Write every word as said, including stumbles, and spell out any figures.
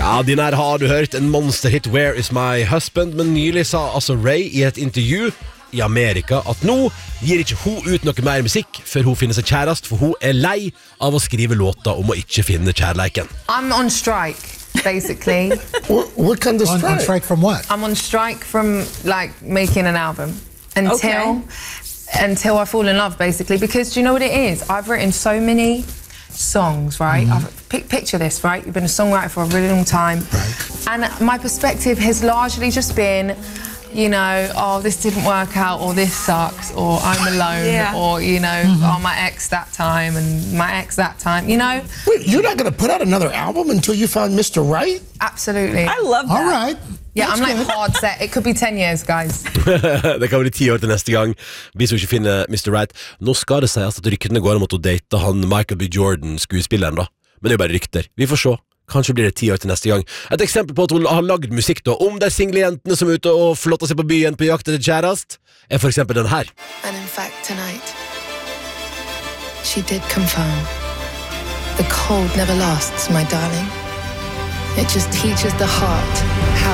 Ja, din her har du hørt en monsterhit Where is my husband? Men nylig sa altså Ray i et intervju i Amerika at nå gir ikke hun ut noe mer musikk før hun finner seg kjærest, for hun er lei av å skrive låter om å ikke finne kjærleiken. I'm on strike, basically. what, what kind of strike? On, on strike from what? I'm on strike from like making an album until Okay. until I fall in love, basically. Because do you know what it is? I've written so many songs, right? Mm-hmm. I've, pic- picture this, right? You've been a songwriter for a really long time, Right. and my perspective has largely just been, you know, oh, this didn't work out, or this sucks, or I'm alone, Yeah. or, you know, Mm-hmm. oh, my ex that time, and my ex that time, you know? Wait, you're not going to put out another album until you find Mister Right? Absolutely. I love that. All right. Yeah, That's I'm like good. hard set. It could be ten years, guys. Det kan bli ti år til neste gang hvis hun ikke finner mister Right. Nå skal det sies at ryktene går om at hun dater han Michael B. Jordan, skuespilleren da. Men det er jo bare rykter. Vi får se. Kanskje blir det ti år til neste gang. Et eksempel på at hun har lagd musikk da om de single jentene som er ute og flotter seg på byen på jakt etter kjærast, er for eksempel den her. And in fact, tonight, she did confirm. The cold never lasts, my darling. It just teaches the heart how